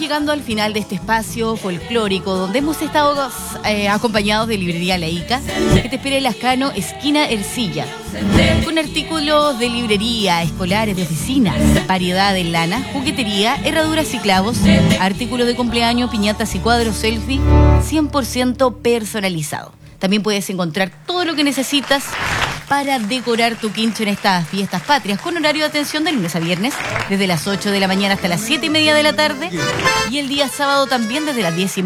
llegando al final de este espacio folclórico donde hemos estado acompañados de Librería La Ica, que te espera en Lascano, esquina Ercilla, con artículos de librería, escolares, de oficina, variedad de lana, juguetería, herraduras y clavos, artículos de cumpleaños, piñatas y cuadros selfie, 100% personalizado. También puedes encontrar todo lo que necesitas para decorar tu quincho en estas fiestas patrias, con horario de atención de lunes a viernes, desde las 8 de la mañana hasta las 7:30 de la tarde, y el día sábado también desde las 10:30